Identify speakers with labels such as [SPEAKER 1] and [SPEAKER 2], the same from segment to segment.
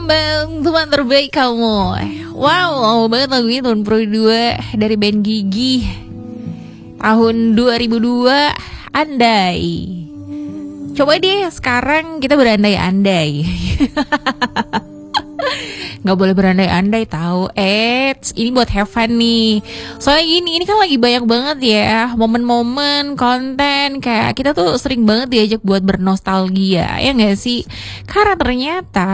[SPEAKER 1] Lambang teman terbaik kamu. Wow, lama banget lagu ini tahun Pro 2 dari band Gigi. Tahun 2002, Andai. Coba deh sekarang kita berandai-andai. Gak boleh berandai-andai tahu. Ini buat have fun nih. Soalnya ini kan lagi banyak banget ya momen-momen konten kayak kita tuh sering banget diajak buat bernostalgia, ya nggak sih? Karena ternyata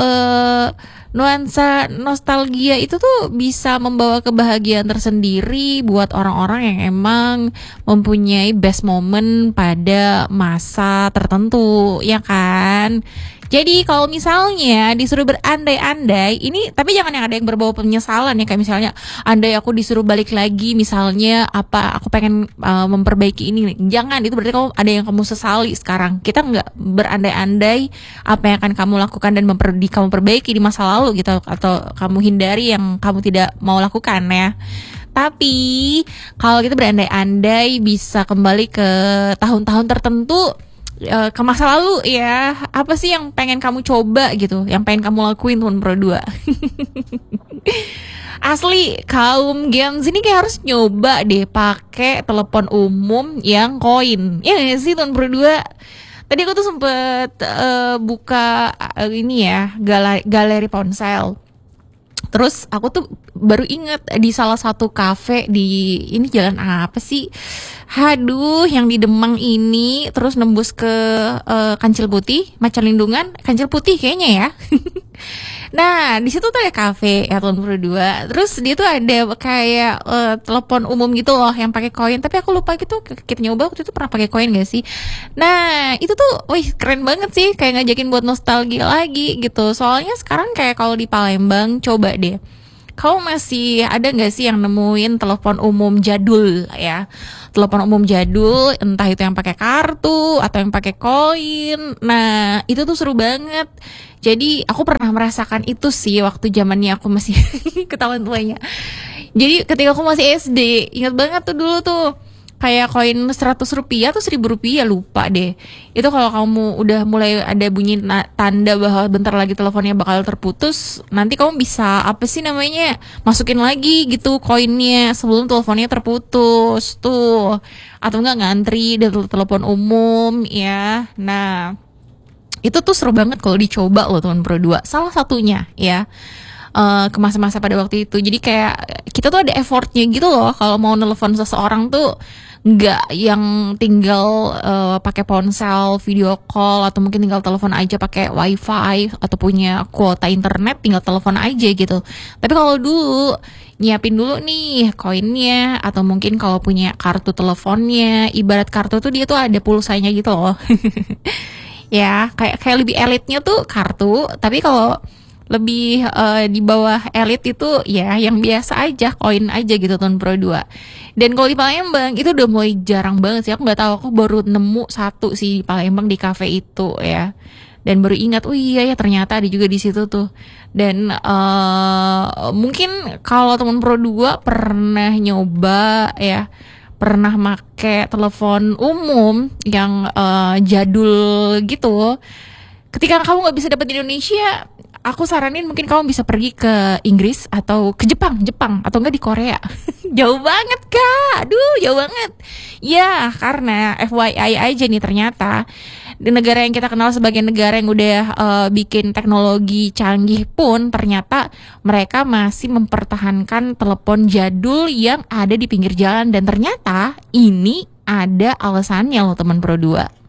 [SPEAKER 1] nuansa nostalgia itu tuh bisa membawa kebahagiaan tersendiri buat orang-orang yang emang mempunyai best moment pada masa tertentu, ya kan? Jadi kalau misalnya disuruh berandai-andai, ini tapi jangan yang ada yang berbau penyesalan ya, kayak misalnya andai aku disuruh balik lagi, misalnya aku pengen memperbaiki ini, jangan, itu berarti ada yang kamu sesali sekarang. Kita nggak berandai-andai apa yang akan kamu lakukan dan kamu perbaiki di masa lalu gitu, atau kamu hindari yang kamu tidak mau lakukan ya. Tapi kalau kita berandai-andai bisa kembali ke tahun-tahun tertentu, ke masa lalu ya, apa sih yang pengen kamu coba gitu, yang pengen kamu lakuin tahun Pro 2. Asli kaum Gen Z ini kayak harus nyoba deh pakai telepon umum yang koin, ya gak sih tahun Pro 2. Tadi aku tuh sempet buka ini ya, galeri ponsel. Terus aku tuh baru inget di salah satu kafe di ini jalan apa sih? Haduh, yang di Demang ini, terus nembus ke Kancil Putih, Macan Lindungan, Kancil Putih kayaknya ya. Nah, di situ tuh ada kafe ya tahun Pro 2. Terus dia tuh ada kayak telepon umum gitu loh yang pakai koin, tapi aku lupa gitu, kita nyoba waktu itu pernah pakai koin gak sih? Nah, itu tuh wih keren banget sih, kayak ngajakin buat nostalgia lagi gitu. Soalnya sekarang kayak kalau di Palembang, coba deh, kamu masih ada gak sih yang nemuin telepon umum jadul ya? Telepon umum jadul, entah itu yang pakai kartu atau yang pakai koin. Nah, itu tuh seru banget. Jadi aku pernah merasakan itu sih waktu zamannya aku masih ketahuan tuanya. Jadi ketika aku masih SD, ingat banget tuh dulu tuh kayak koin 100 rupiah atau 1000 rupiah, lupa deh. Itu kalau kamu udah mulai ada bunyi tanda bahwa bentar lagi teleponnya bakal terputus, nanti kamu bisa apa sih namanya, masukin lagi gitu koinnya sebelum teleponnya terputus tuh. Atau enggak ngantri dari telepon umum ya. Nah, itu tuh seru banget kalau dicoba loh teman Pro 2. Salah satunya ya, ke masa-masa pada waktu itu. Jadi kayak kita tuh ada effortnya gitu loh kalau mau nelfon seseorang tuh, nggak yang tinggal pakai ponsel video call, atau mungkin tinggal telepon aja pakai wifi atau punya kuota internet tinggal telepon aja gitu. Tapi kalau dulu nyiapin dulu nih koinnya, atau mungkin kalau punya kartu teleponnya, ibarat kartu tuh dia tuh ada pulsanya gitu loh. Ya kayak lebih elitnya tuh kartu, tapi kalau lebih di bawah elit itu ya yang biasa aja, koin aja gitu tahun Pro 2. Dan kalau di Palembang itu udah mulai jarang banget sih, aku nggak tahu, aku baru nemu satu sih di Palembang di cafe itu ya. Dan baru ingat, oh iya ya ternyata ada juga di situ tuh. Dan mungkin kalau teman Pro 2 pernah nyoba ya, pernah make telepon umum yang jadul gitu, ketika kamu nggak bisa dapat di Indonesia, aku saranin mungkin kamu bisa pergi ke Inggris atau ke Jepang atau enggak di Korea. Jauh banget kak, aduh jauh banget. Ya karena FYI aja nih, ternyata di negara yang kita kenal sebagai negara yang udah bikin teknologi canggih pun, ternyata mereka masih mempertahankan telepon jadul yang ada di pinggir jalan. Dan ternyata ini ada alasannya loh teman Pro 2.